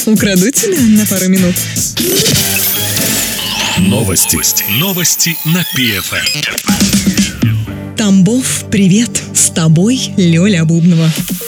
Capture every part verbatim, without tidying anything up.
Украду тебя на пару минут. Новости. Новости на пи эф эм. Тамбов, привет! С тобой Лёля Бубнова.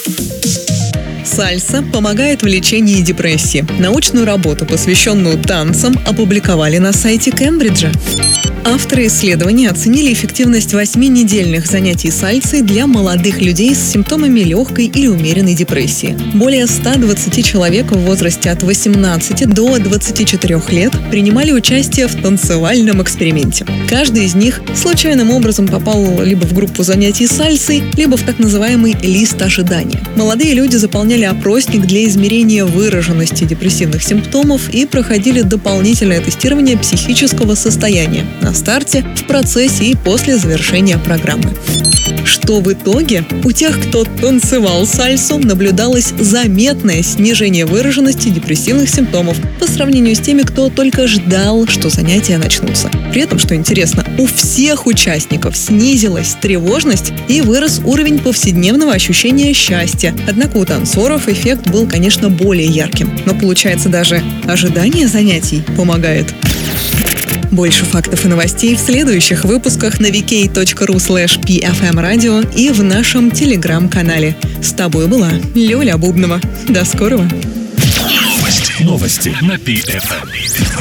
Сальса помогает в лечении депрессии. Научную работу, посвященную танцам, опубликовали на сайте Кембриджа. Авторы исследования оценили эффективность восьминедельных занятий сальсой для молодых людей с симптомами легкой или умеренной депрессии. Более ста двадцати человек в возрасте от восемнадцати до двадцати четырёх лет принимали участие в танцевальном эксперименте. Каждый из них случайным образом попал либо в группу занятий сальсой, либо в так называемый лист ожидания. Молодые люди заполняли опросник для измерения выраженности депрессивных симптомов и проходили дополнительное тестирование психического состояния на старте, в процессе и после завершения программы. Что в итоге? У тех, кто танцевал сальсу, наблюдалось заметное снижение выраженности депрессивных симптомов по сравнению с теми, кто только ждал, что занятия начнутся. При этом, что интересно, у всех участников снизилась тревожность и вырос уровень повседневного ощущения счастья. Однако у танцоров эффект был, конечно, более ярким. Но получается, даже ожидание занятий помогает. Больше фактов и новостей в следующих выпусках на ви кей точка ру слэш пи эф эм радио и в нашем телеграм-канале. С тобой была Лёля Бубнова. До скорого. Новости на пи эф эм.